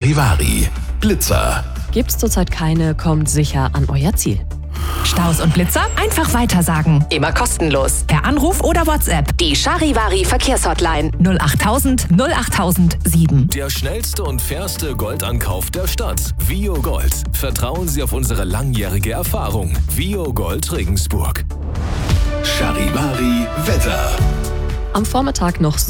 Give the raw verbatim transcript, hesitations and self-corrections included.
Charivari. Blitzer. Gibt's zurzeit keine, kommt sicher an euer Ziel. Staus und Blitzer einfach weitersagen. Immer kostenlos. Per Anruf oder WhatsApp. Die Charivari Verkehrshotline null achttausend null achttausend sieben. Der schnellste und fairste Goldankauf der Stadt. Vio Gold. Vertrauen Sie auf unsere langjährige Erfahrung. Vio Gold Regensburg. Charivari Wetter. Am Vormittag noch